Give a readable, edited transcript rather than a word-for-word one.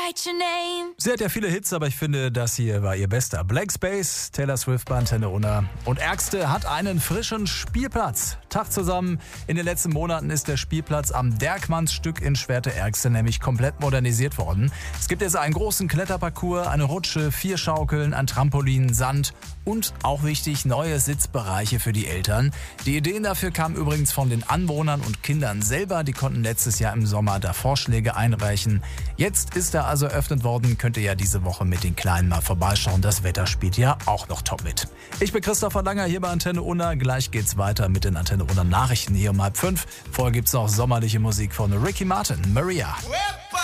write your name. Sie hat ja viele Hits, aber ich finde, das hier war ihr bester. Black Space, Taylor Swift bei Antenne Unna. Und Ärgste hat einen frischen Spielplatz. Tag zusammen. In den letzten Monaten ist der Spielplatz am Derkmannsstück in Schwerte-Ärgste nämlich komplett modernisiert worden. Es gibt jetzt einen großen Kletterparcours, eine Rutsche, 4 Schaukeln, ein Trampolin, Sand und auch wichtig, neue Sitzbereiche für die Eltern. Die Ideen dafür kamen übrigens von den Anwohnern und Kindern selber. Die konnten letztes Jahr im Sommer da Vorschläge einreichen. Jetzt ist er also eröffnet worden. Könnt ihr ja diese Woche mit den Kleinen mal vorbeischauen. Das Wetter spielt ja auch noch top mit. Ich bin Christopher Langer hier bei Antenne Unna. Gleich geht's weiter mit den Antenne Unna Nachrichten hier um 4:30. Vorher gibt's noch sommerliche Musik von Ricky Martin, Maria.